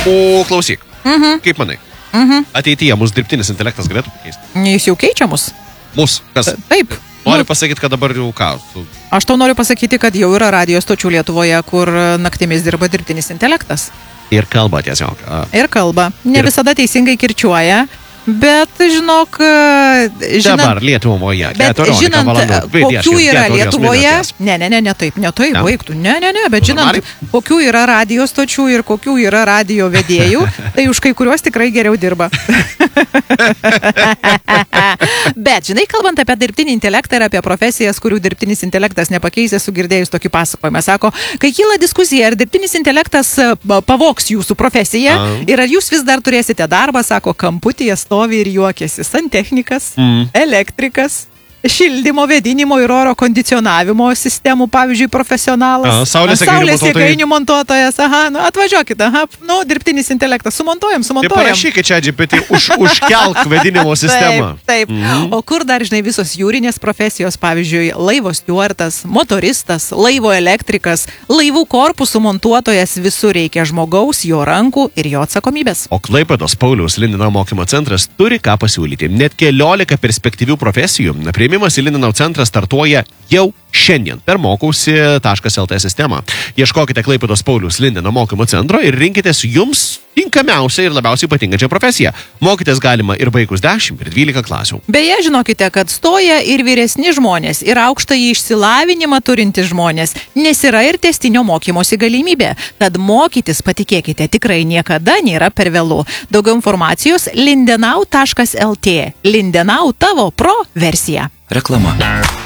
O klausyk, kaip manai? Ateityje mūsų dirbtinis intelektas galėtų pakeisti? Jis jau keičia mus. Mus? Kas? Taip. Noriu pasakyti, kad dabar jau ką? Aš tau noriu pasakyti, kad jau yra radio stočių Lietuvoje, kur naktimis dirba dirbtinis intelektas. Ir kalba tiesiog. Ir kalba. Ne visada teisingai kirčiuoja. Bet, žinok, dabar Lietuvoje. Bet žinant, kokių yra Lietuvoje, ne taip, baigtų, bet žinant, kokių yra radio stočių ir kokių yra radio vedėjų, tai už kai kuriuos tikrai geriau dirba. Bet, žinai, kalbant apie dirbtinį intelektą ir apie profesijas, kurių dirbtinis intelektas nepakeisė, sugirdėjus tokį pasakojimą, sako, kai kyla diskusija, ar dirbtinis intelektas pavogs jūsų profesiją ir ar jūs vis dar turėsite darbą, sako, kamputyje stovi ir juokiasi santechnikas, elektrikas, šildymo, vėdinimo ir oro kondicionavimo sistemų, pavyzdžiui, profesionalas. Saulės jėgainių montuotojas. Atvažiuokit, dirbtinis intelektas. Sumontuojam. Tai parašykit čia GPT, užkelk vėdinimo sistemą. Taip. O kur dar, žinai, visos jūrinės profesijos, pavyzdžiui, laivo stiuartas, motoristas, laivo elektrikas, laivų korpusų montuotojas, visur reikia žmogaus, jo rankų ir jo atsakomybės. O Klaipėdos Pauliaus Lindenau mokymo centras turi ką pasiūlyti. Net 14 perspektyvių profesijų. Priėmimas į Lindenau centrą startuoja jau šiandien per mokausi.lt sistemą. Ieškokite Klaipėdos Pauliaus Lindenau mokymo centro ir rinkitės jums tinkamiausią ir labiausiai patinkančią profesiją. Mokytis galima ir baigus 10 ir 12 klasių. Beje, žinokite, kad stoja ir vyresni žmonės, ir aukštąjį išsilavinimą turintys žmonės, nes yra ir tęstinio mokymosi galimybė. Tad mokytis, patikėkite, tikrai niekada nėra per vėlu. Daugiau informacijos lindenau.lt. Lindenau tavo pro versija. Reklama.